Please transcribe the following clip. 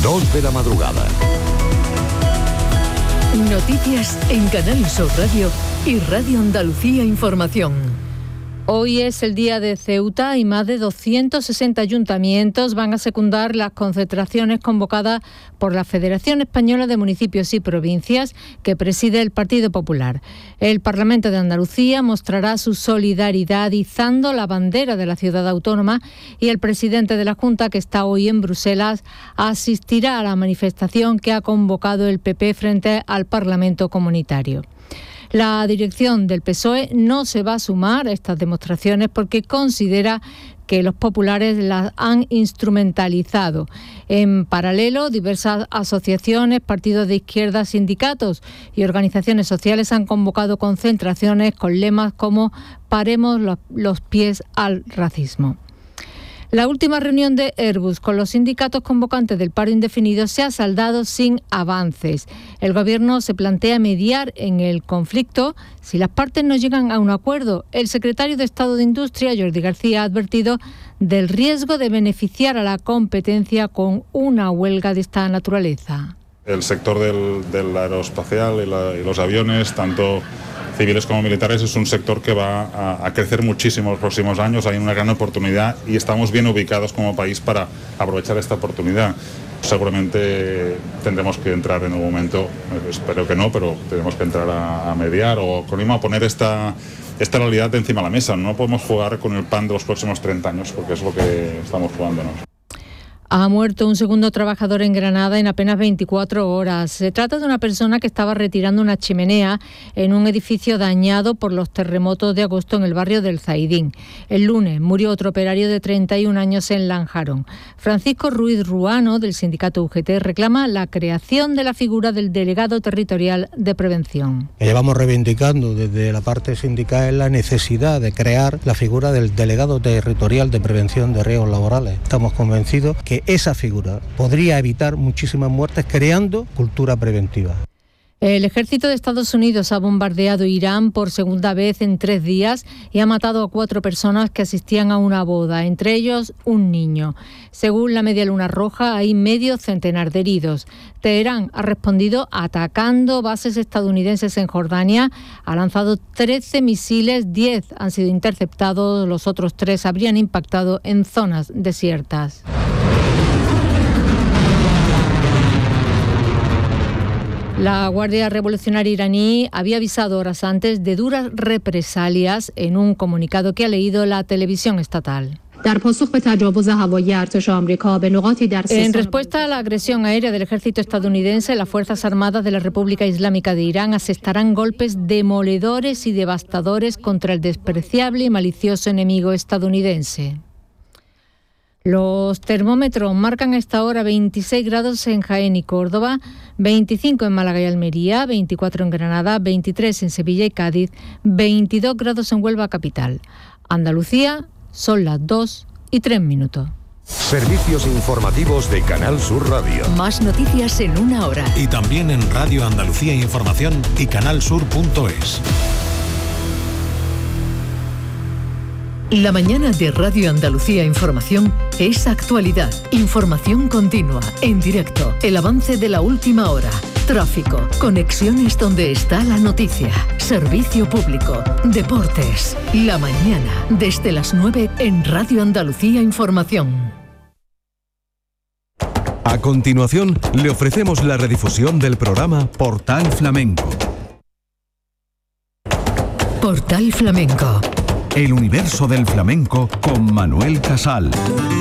2 de la madrugada. Noticias en Canal Sur Radio y Radio Andalucía Información. Hoy es el día de Ceuta y más de 260 ayuntamientos van a secundar las concentraciones convocadas por la Federación Española de Municipios y Provincias que preside el Partido Popular. El Parlamento de Andalucía mostrará su solidaridad izando la bandera de la ciudad autónoma y el presidente de la Junta, que está hoy en Bruselas, asistirá a la manifestación que ha convocado el PP frente al Parlamento Comunitario. La dirección del PSOE no se va a sumar a estas demostraciones porque considera que los populares las han instrumentalizado. En paralelo, diversas asociaciones, partidos de izquierda, sindicatos y organizaciones sociales han convocado concentraciones con lemas como «Paremos los pies al racismo». La última reunión de Airbus con los sindicatos convocantes del paro indefinido se ha saldado sin avances. El Gobierno se plantea mediar en el conflicto si las partes no llegan a un acuerdo. El secretario de Estado de Industria, Jordi García, ha advertido del riesgo de beneficiar a la competencia con una huelga de esta naturaleza. El sector del aeroespacial y los aviones, tanto civiles como militares, es un sector que va a crecer muchísimo en los próximos años. Hay una gran oportunidad y estamos bien ubicados como país para aprovechar esta oportunidad. Seguramente tendremos que entrar en un momento, espero que no, pero tenemos que entrar a mediar o con a poner esta realidad encima de la mesa. No podemos jugar con el pan de los próximos 30 años porque es lo que estamos jugándonos. Ha muerto un segundo trabajador en Granada en apenas 24 horas. Se trata de una persona que estaba retirando una chimenea en un edificio dañado por los terremotos de agosto en el barrio del Zaidín. El lunes murió otro operario de 31 años en Lanjarón. Francisco Ruiz Ruano, del sindicato UGT, reclama la creación de la figura del delegado territorial de prevención. Llevamos reivindicando desde la parte sindical la necesidad de crear la figura del delegado territorial de prevención de riesgos laborales. Estamos convencidos que esa figura podría evitar muchísimas muertes creando cultura preventiva. El ejército de Estados Unidos ha bombardeado Irán por segunda vez en 3 días y ha matado a 4 personas que asistían a una boda, entre ellos un niño. Según la Media Luna Roja, hay medio centenar de heridos. Teherán ha respondido atacando bases estadounidenses en Jordania. Ha lanzado 13 misiles, 10 han sido interceptados, los otros 3 habrían impactado en zonas desiertas. La Guardia Revolucionaria iraní había avisado horas antes de duras represalias en un comunicado que ha leído la televisión estatal. En respuesta a la agresión aérea del ejército estadounidense, las Fuerzas Armadas de la República Islámica de Irán asestarán golpes demoledores y devastadores contra el despreciable y malicioso enemigo estadounidense. Los termómetros marcan a esta hora 26 grados en Jaén y Córdoba, 25 en Málaga y Almería, 24 en Granada, 23 en Sevilla y Cádiz, 22 grados en Huelva capital. Andalucía, son las 2:03. Servicios informativos de Canal Sur Radio. Más noticias en una hora. Y también en Radio Andalucía Información y canalsur.es. La mañana de Radio Andalucía Información es actualidad, información continua, en directo, el avance de la última hora, tráfico, conexiones donde está la noticia, servicio público, deportes. La mañana, desde las 9 en Radio Andalucía Información. A continuación, le ofrecemos la redifusión del programa Portal Flamenco. Portal Flamenco. El universo del flamenco con Manuel Casal.